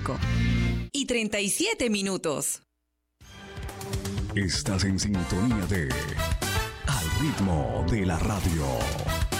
5:37. Estás en sintonía de Al ritmo de la radio.